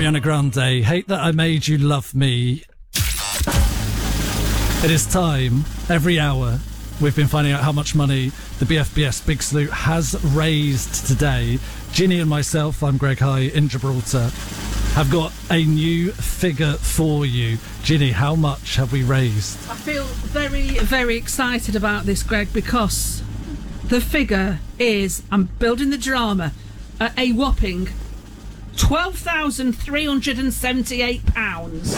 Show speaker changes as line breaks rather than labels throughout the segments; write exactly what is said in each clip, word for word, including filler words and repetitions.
Ariana Grande, Hate That I Made You Love Me. It is time, every hour, we've been finding out how much money the B F B S Big Salute has raised today. Ginny and myself, I'm Greg High in Gibraltar, have got a new figure for you. Ginny, how much have we raised?
I feel very, very excited about this, Greg, because the figure is, I'm building the drama, at a whopping twelve thousand three hundred seventy-eight pounds.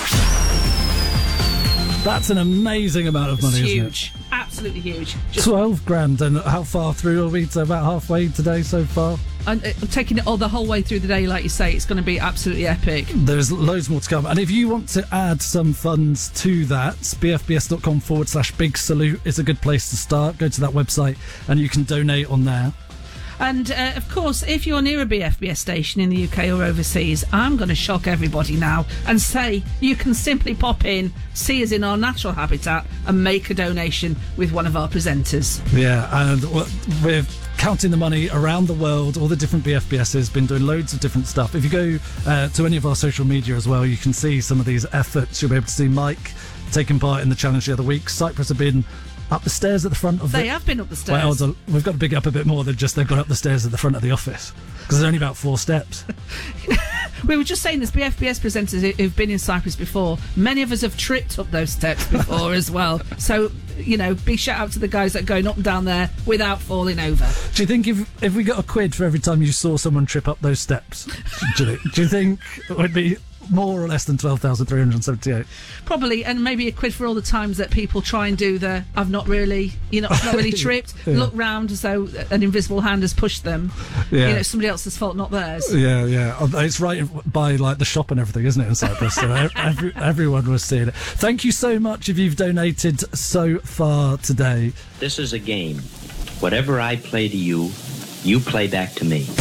That's an amazing amount of money,
it's
isn't
huge.
it?
Absolutely huge. Just
twelve grand, and how far through are we? So about halfway today so far?
And uh, taking it all the whole way through the day, like you say, it's going to be absolutely epic.
There's loads more to come. And if you want to add some funds to that, bfbs.com forward slash big salute is a good place to start. Go to that website and you can donate on there.
And, uh, of course, if you're near a B F B S station in the U K or overseas, I'm going to shock everybody now and say you can simply pop in, see us in our natural habitat and make a donation with one of our presenters.
Yeah, and we're counting the money around the world. All the different B F B Ss been doing loads of different stuff. If you go uh, to any of our social media as well, you can see some of these efforts. You'll be able to see Mike taking part in the challenge the other week. Cyprus have been up the stairs at the front of
they
it.
have been up the stairs.
Well, we've got to big up a bit more than just they've gone up the stairs at the front of the office, because there's only about four steps.
We were just saying, as B F B S presenters who've been in Cyprus before, many of us have tripped up those steps before as well. So, you know, big shout out to the guys that are going up and down there without falling over.
Do you think if if we got a quid for every time you saw someone trip up those steps, do you, do you think it would be more or less than twelve thousand three hundred seventy-eight?
Probably, and maybe a quid for all the times that people try and do the I've not really, you know, I've not really tripped, yeah. Look round as though an invisible hand has pushed them. Yeah. You know, somebody else's fault, not theirs.
Yeah, yeah. It's right by like the shop and everything, isn't it, in Cyprus? So every, everyone was seeing it. Thank you so much if you've donated so far today.
This is a game. Whatever I play to you, you play back to me.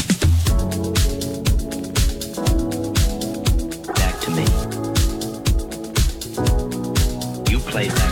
Back to me. You play back